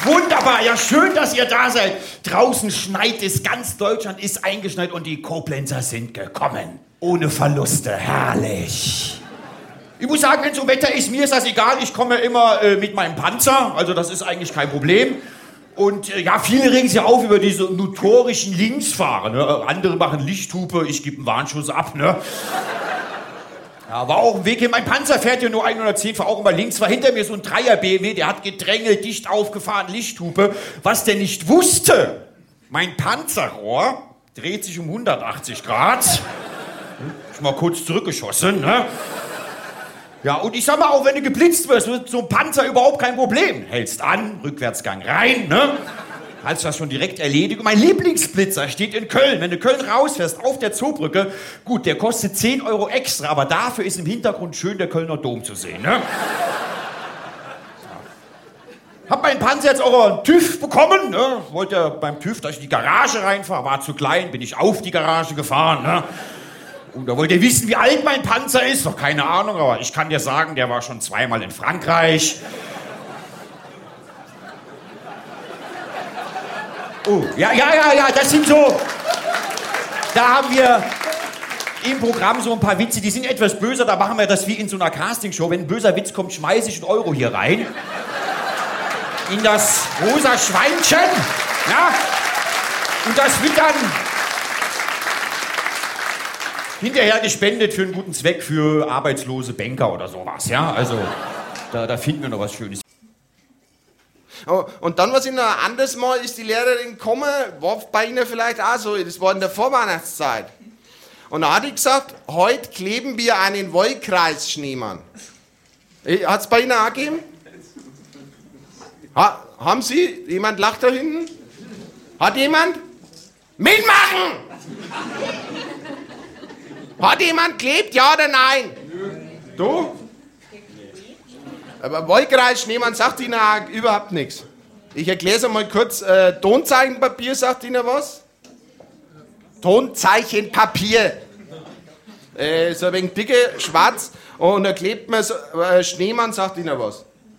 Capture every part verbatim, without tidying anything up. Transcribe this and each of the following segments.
Wunderbar, ja schön, dass ihr da seid. Draußen schneit es, ganz Deutschland ist eingeschneit und die Koblenzer sind gekommen. Ohne Verluste, herrlich. Ich muss sagen, wenn so Wetter ist, mir ist das egal. Ich komme immer äh, mit meinem Panzer, also das ist eigentlich kein Problem. Und äh, ja, viele regen sich auf über diese notorischen Linksfahrer. Ne? Andere machen Lichthupe, ich gebe einen Warnschuss ab. Ne? Ja, war auch ein Weg hier. Mein Panzer fährt ja nur hundertzehn, fahr auch immer links. War hinter mir so ein Dreier B M W, der hat gedrängelt, dicht aufgefahren, Lichthupe. Was der nicht wusste, mein Panzerrohr dreht sich um hundertachtzig Grad. Ich mal kurz zurückgeschossen, ne? Ja, und ich sag mal, auch wenn du geblitzt wirst, wird so ein Panzer überhaupt kein Problem. Hältst an, Rückwärtsgang rein, ne? Hast du das schon direkt erledigt. Und mein Lieblingsblitzer steht in Köln. Wenn du Köln rausfährst, auf der Zoobrücke, gut, der kostet zehn Euro extra, aber dafür ist im Hintergrund schön der Kölner Dom zu sehen, ne? Hab meinen Panzer jetzt auch einen TÜV bekommen, ne? Wollte beim TÜV, dass ich in die Garage reinfahre, war zu klein, bin ich auf die Garage gefahren, ne? Und da wollt ihr wissen, wie alt mein Panzer ist? Noch keine Ahnung, aber ich kann dir sagen, der war schon zweimal in Frankreich. Oh, ja, ja, ja, ja, das sind so... Da haben wir im Programm so ein paar Witze, die sind etwas böser, da machen wir das wie in so einer Castingshow. Wenn ein böser Witz kommt, schmeiße ich einen Euro hier rein. In das rosa Schweinchen. Ja? Und das wird dann... hinterher gespendet für einen guten Zweck, für arbeitslose Banker oder sowas, ja, also da, da finden wir noch was Schönes. Oh, und dann, was ich noch anders mal, ist die Lehrerin gekommen, war bei Ihnen vielleicht auch so, das war in der Vorweihnachtszeit. Und da hat die gesagt, heute kleben wir einen Wollkreisschneemann. Hat es bei Ihnen auch gegeben? Ha, haben Sie? Jemand lacht da hinten? Hat jemand? Mitmachen! Hat jemand klebt, ja oder nein? Nö. Du? Aber Wollkreisschneemann sagt Ihnen auch überhaupt nichts. Ich erkläre es einmal kurz. Äh, Tonzeichenpapier sagt Ihnen was? Tonzeichenpapier. Äh, so ein wenig dicke, schwarz. Und da klebt man so, äh, Schneemann sagt Ihnen was.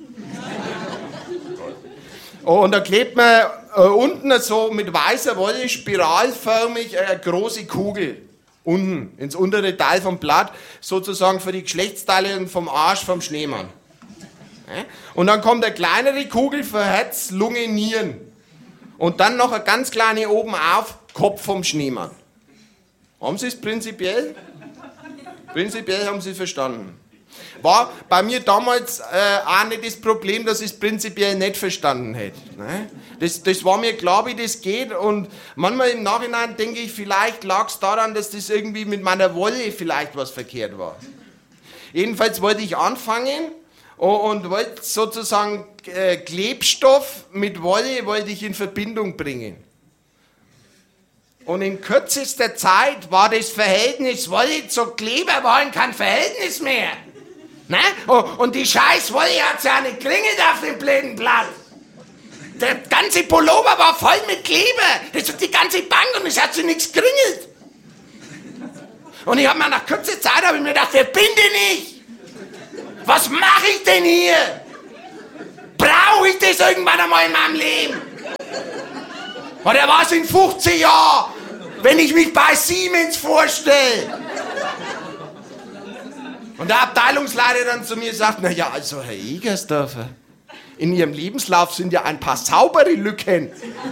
Und da klebt man äh, unten so mit weißer Wolle spiralförmig eine große Kugel. Unten, ins untere Teil vom Blatt, sozusagen für die Geschlechtsteile vom Arsch vom Schneemann. Und dann kommt eine kleinere Kugel für Herz, Lunge, Nieren. Und dann noch eine ganz kleine oben auf, Kopf vom Schneemann. Haben Sie es prinzipiell? Prinzipiell haben Sie es verstanden. War bei mir damals äh, auch nicht das Problem, dass ich es prinzipiell nicht verstanden hätte. Ne? Das, das war mir klar, wie das geht. Und manchmal im Nachhinein denke ich, vielleicht lag es daran, dass das irgendwie mit meiner Wolle vielleicht was verkehrt war. Jedenfalls wollte ich anfangen und wollte sozusagen äh, Klebstoff mit Wolle wollte ich in Verbindung bringen. Und in kürzester Zeit war das Verhältnis Wolle zu Kleberwollen kein Verhältnis mehr. Ne? Oh, und die scheiß Wolle hat ja nicht geringelt auf dem blöden Blatt. Der ganze Pullover war voll mit Kleber. Das hat die ganze Bank und es hat sich nichts geringelt. Und ich habe mir nach kurzer Zeit hab ich mir gedacht, wer bin denn ich? Was mache ich denn hier? Brauche ich das irgendwann einmal in meinem Leben? Oder was in fünfzig Jahren, wenn ich mich bei Siemens vorstelle? Und der Abteilungsleiter dann zu mir sagt, na ja, also Herr Egersdorfer, in Ihrem Lebenslauf sind ja ein paar saubere Lücken.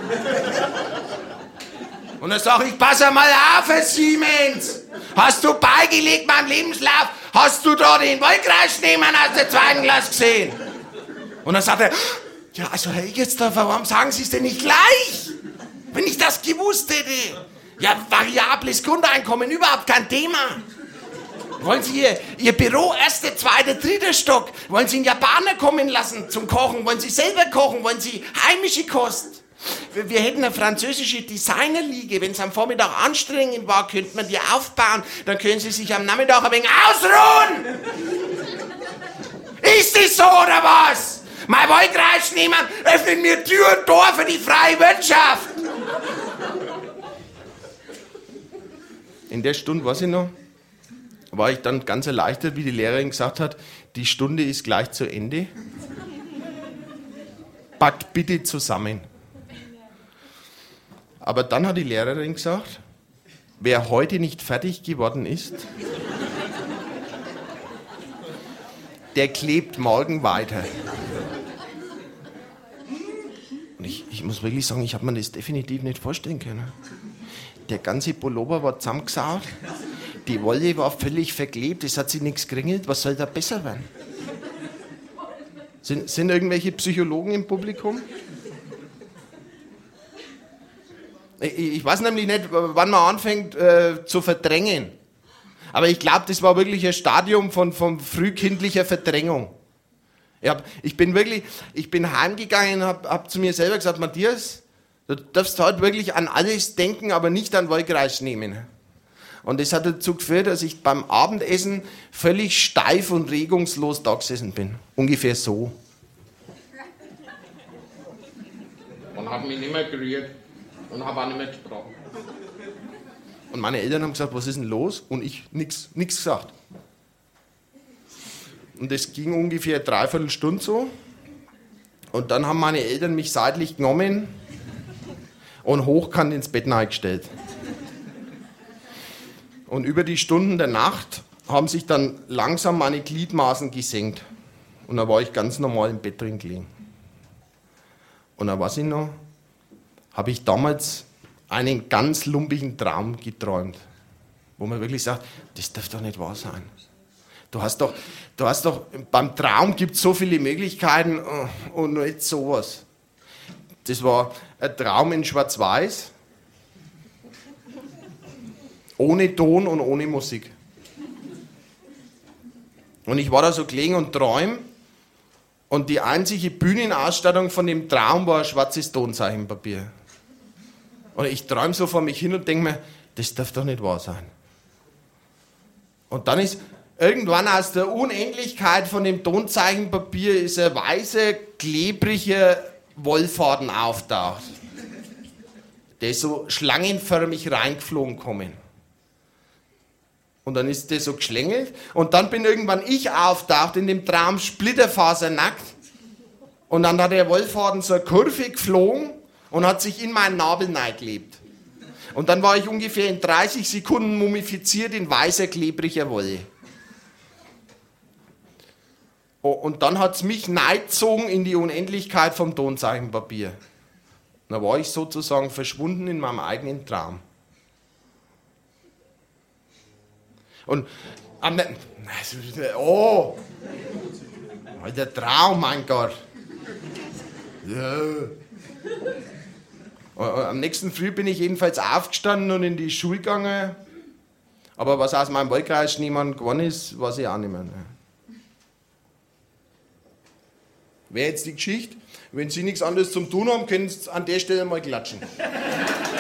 Und dann sage ich, pass mal auf, Herr Siemens. Hast du beigelegt meinem Lebenslauf? Hast du da den Wollkreisschneemann aus der zweiten Klasse gesehen? Und dann sagt er, ja, also Herr Egersdorfer, warum sagen Sie es denn nicht gleich? Wenn ich das gewusst hätte. Ja, variables Grundeinkommen, überhaupt kein Thema. Wollen Sie Ihr, Ihr Büro, erster, zweiter, dritter Stock? Wollen Sie einen Japaner kommen lassen zum Kochen? Wollen Sie selber kochen? Wollen Sie heimische Kost? Wir, wir hätten eine französische Designerliege. Wenn es am Vormittag anstrengend war, könnte man die aufbauen. Dann können Sie sich am Nachmittag ein wenig ausruhen. Ist es so oder was? Mein Wollkreisschneemann öffnet mir Tür und Tor für die freie Wirtschaft. In der Stunde, weiß ich noch, war ich dann ganz erleichtert, wie die Lehrerin gesagt hat, die Stunde ist gleich zu Ende. packt bitte zusammen. Aber dann hat die Lehrerin gesagt, wer heute nicht fertig geworden ist, der klebt morgen weiter. Und ich, ich muss wirklich sagen, ich habe mir das definitiv nicht vorstellen können. Der ganze Pullover war zusammengesaut, die Wolle war völlig verklebt, es hat sich nichts geringelt, was soll da besser werden? Sind, sind irgendwelche Psychologen im Publikum? Ich, ich weiß nämlich nicht, wann man anfängt äh, zu verdrängen. Aber ich glaube, das war wirklich ein Stadium von, von frühkindlicher Verdrängung. Ich, hab, ich bin wirklich, ich bin heimgegangen und habe hab zu mir selber gesagt, Matthias, du darfst heute wirklich an alles denken, aber nicht an Wollkreis nehmen. Und das hat dazu geführt, dass ich beim Abendessen völlig steif und regungslos da gesessen bin. Ungefähr so. Man hat mich nicht mehr gerührt und habe auch nicht mehr gesprochen. Und meine Eltern haben gesagt, was ist denn los? Und ich nichts nix gesagt. Und das ging ungefähr eine Dreiviertelstunde so. Und dann haben meine Eltern mich seitlich genommen und hochkant ins Bett eingestellt. Und über die Stunden der Nacht haben sich dann langsam meine Gliedmaßen gesenkt. Und da war ich ganz normal im Bett drin gelegen. Und da weiß ich noch, habe ich damals einen ganz lumpigen Traum geträumt, wo man wirklich sagt, das darf doch nicht wahr sein. Du hast doch, du hast doch, beim Traum gibt es so viele Möglichkeiten und nicht sowas. Das war ein Traum in Schwarz-Weiß, ohne Ton und ohne Musik. Und ich war da so gelegen und träum und die einzige Bühnenausstattung von dem Traum war ein schwarzes Tonzeichenpapier. Und ich träume so vor mich hin und denke mir, das darf doch nicht wahr sein. Und dann ist irgendwann aus der Unendlichkeit von dem Tonzeichenpapier ist ein weißer, klebriger Wollfaden auftaucht. Der ist so schlangenförmig reingeflogen kommen. Und dann ist der so geschlängelt. Und dann bin irgendwann ich auftaucht in dem Traum splitterfasernackt. Und dann hat der Wollfaden so eine Kurve geflogen und hat sich in meinen Nabel reingeklebt. Und dann war ich ungefähr in dreißig Sekunden mumifiziert in weißer, klebriger Wolle. Oh, und dann hat es mich reingezogen in die Unendlichkeit vom Tonzeichenpapier. Da war ich sozusagen verschwunden in meinem eigenen Traum. Und am oh, der Traum, mein Gott. Ja. Am nächsten Früh bin ich jedenfalls aufgestanden und in die Schule gegangen. Aber was aus meinem Wollkreis niemand geworden ist, weiß ich auch nicht mehr. Wäre jetzt die Geschichte. Wenn Sie nichts anderes zum tun haben, können Sie an der Stelle mal klatschen.